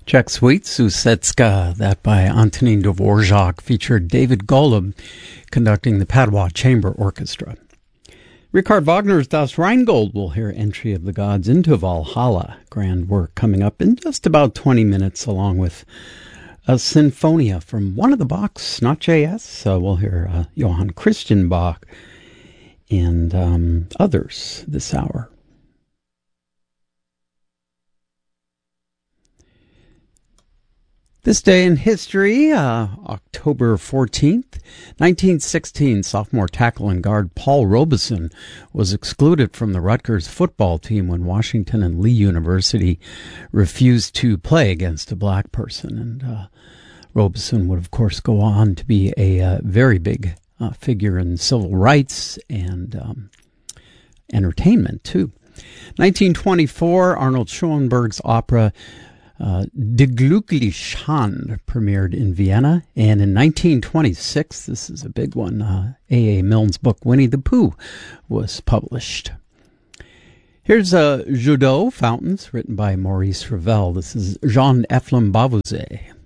Czech Suite, Sousedska, that by Antonín Dvorak, featured David Golub conducting the Padua Chamber Orchestra. Richard Wagner's Das Rheingold will hear Entry of the Gods into Valhalla, grand work coming up in just about 20 minutes, along with a Sinfonia from one of the Bachs, not J.S. We'll hear Johann Christian Bach and others this hour. This day in history, October 14th, 1916, sophomore tackle and guard Paul Robeson was excluded from the Rutgers football team when Washington and Lee University refused to play against a black person. And Robeson would, of course, go on to be a very big figure in civil rights and entertainment, too. 1924, Arnold Schoenberg's opera Die Glückliche Hand premiered in Vienna, and in 1926, this is a big one, A.A. Milne's book Winnie the Pooh was published. Here's Judeau Fountains, written by Maurice Ravel. This is Jean Ephraim Bavouzet.